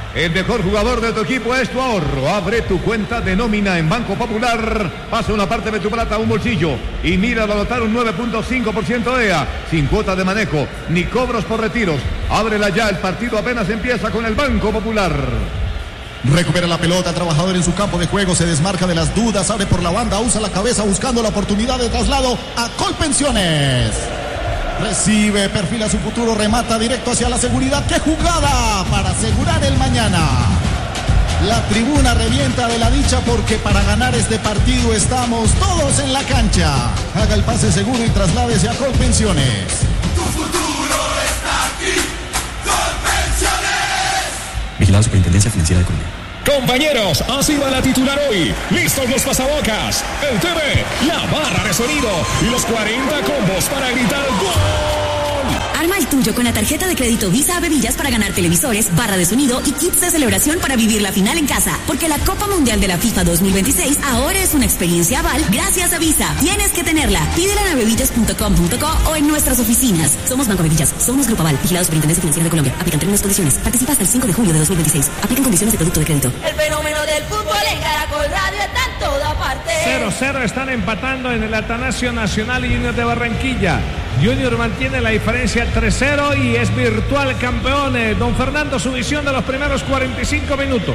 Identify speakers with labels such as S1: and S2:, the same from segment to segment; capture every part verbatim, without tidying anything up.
S1: El mejor jugador de tu equipo es tu ahorro. Abre tu cuenta de nómina en Banco Popular. Pasa una parte de tu plata a un bolsillo y mira al anotar un nueve punto cinco por ciento E A. Sin cuota de manejo ni cobros por retiros. Ábrela ya, el partido apenas empieza con el Banco Popular.
S2: Recupera la pelota, trabajador en su campo de juego, se desmarca de las dudas, abre por la banda, usa la cabeza buscando la oportunidad de traslado a Colpensiones. Recibe, perfila su futuro, remata directo hacia la seguridad. ¡Qué jugada para asegurar el mañana! La tribuna revienta de la dicha porque para ganar este partido estamos todos en la cancha. Haga el pase seguro y trasládese a Colpensiones.
S3: Tu futuro está aquí. Colpensiones.
S4: Vigilado Superintendencia Financiera de Colombia.
S5: Compañeros, así va la titular hoy. Listos los pasabocas, el T V, la barra de sonido y los cuarenta combos para gritar ¡gol!
S6: Arma el tuyo con la tarjeta de crédito Visa a Bebillas para ganar televisores, barra de sonido y kits de celebración para vivir la final en casa. Porque la Copa Mundial de la FIFA dos mil veintiséis ahora es una experiencia Aval gracias a Visa. Tienes que tenerla. Pídela en bebillas punto com punto co o en nuestras oficinas. Somos Banco Bebillas, somos Grupo Aval, vigilado Superintendencia Financiera de Colombia. Aplican términos y condiciones. Participa hasta el cinco de julio de dos mil veintiséis. Aplican condiciones de producto de crédito.
S7: El fenómeno del fútbol en Caracol Radio está en toda parte.
S8: cero cero están empatando en el Atanasio Nacional y Junior de Barranquilla. Junior mantiene la diferencia tres cero y es virtual campeón. Don Fernando, su visión de los primeros cuarenta y cinco minutos.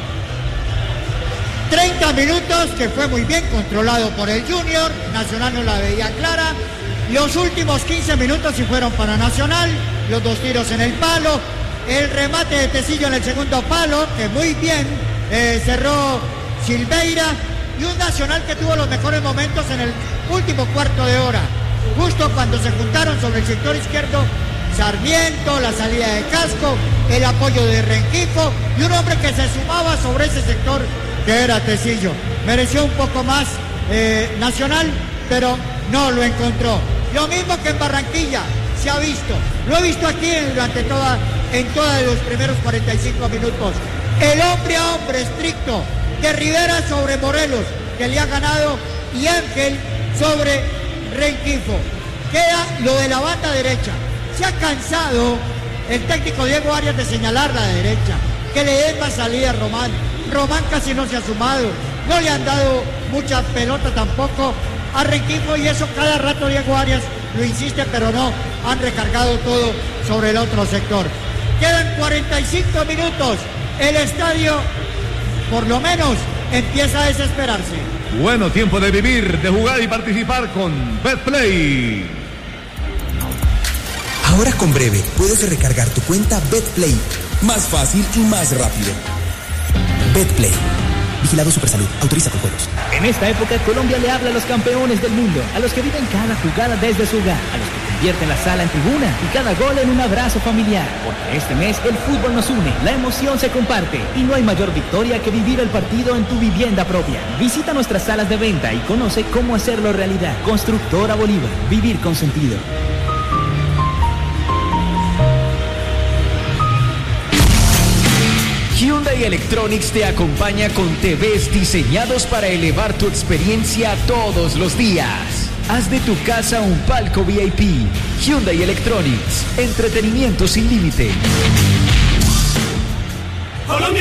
S9: treinta minutos que fue muy bien controlado por el Junior. Nacional no la veía clara. Los últimos quince minutos sí fueron para Nacional. Los dos tiros en el palo. El remate de Tecillo en el segundo palo, que muy bien eh, cerró Silveira. Y un Nacional que tuvo los mejores momentos en el último cuarto de hora. Justo cuando se juntaron sobre el sector izquierdo Sarmiento, la salida de Casco, el apoyo de Rengifo y un hombre que se sumaba sobre ese sector que era Tecillo. Mereció un poco más eh, Nacional, pero no lo encontró. Lo mismo que en Barranquilla, se ha visto. Lo he visto aquí durante toda, en todos los primeros cuarenta y cinco minutos. El hombre a hombre estricto de Rivera sobre Morelos, que le ha ganado, y Ángel sobre Rengifo. Queda lo de la banda derecha. Se ha cansado el técnico Diego Arias de señalar la derecha, que le den más salida a Román. Román casi no se ha sumado, no le han dado mucha pelota tampoco a Rengifo y eso cada rato Diego Arias lo insiste, pero no, han recargado todo sobre el otro sector. Quedan cuarenta y cinco minutos, el estadio por lo menos empieza a desesperarse.
S1: Bueno, tiempo de vivir, de jugar y participar con BetPlay.
S10: Ahora con Breve puedes recargar tu cuenta BetPlay más fácil y más rápido. BetPlay. Vigilado Supersalud. Autoriza con juegos.
S11: En esta época, Colombia le habla a los campeones del mundo, a los que viven cada jugada desde su hogar, a los que convierten la sala en tribuna y cada gol en un abrazo familiar. Porque este mes el fútbol nos une, la emoción se comparte y no hay mayor victoria que vivir el partido en tu vivienda propia. Visita nuestras salas de venta y conoce cómo hacerlo realidad. Constructora Bolívar. Vivir con sentido.
S12: Hyundai Electronics te acompaña con T Vs diseñados para elevar tu experiencia todos los días. Haz de tu casa un palco V I P. Hyundai Electronics. Entretenimiento sin límite.